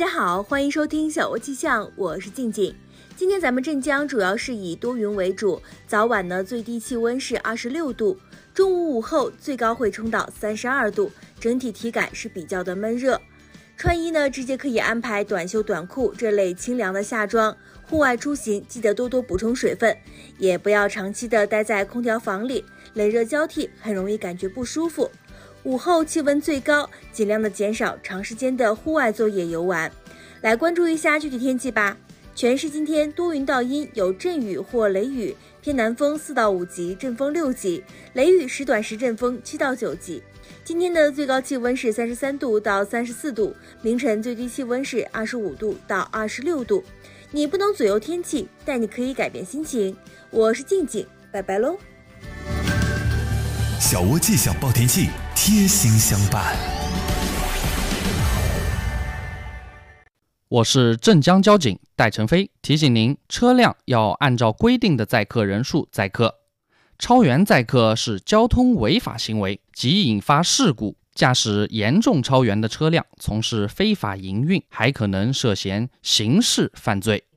家好，欢迎收听小窝气象，我是静静。今天咱们镇江主要是以多云为主，早晚呢最低气温是26度，中午午后最高会冲到32度，整体体感是比较的闷热。穿衣呢直接可以安排短袖短裤这类清凉的夏装，户外出行记得多多补充水分，也不要长期的待在空调房里，冷热交替很容易感觉不舒服。午后气温最高，尽量的减少长时间的户外作业游玩。来关注一下具体天气吧。全市今天多云到阴，有阵雨或雷雨，偏南风4到5级，阵风6级，雷雨时短时阵风7到9级。今天的最高气温是33度到34度，凌晨最低气温是25度到26度。你不能左右天气，但你可以改变心情。我是静静，拜拜喽。 小窝气象报天气，贴心相伴。 我是镇江交警戴成飞，提醒您，车辆要按照规定的载客人数载客，超员载客是交通违法行为，即引发事故。驾驶严重超员的车辆从事非法营运，还可能涉嫌刑事犯罪。